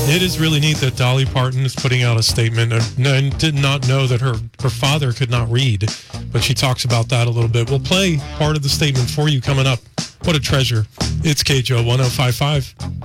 It is really neat that Dolly Parton is putting out a statement and did not know that her father could not read, but she talks about that a little bit. We'll play part of the statement for you coming up. What a treasure. It's KJO 105.5.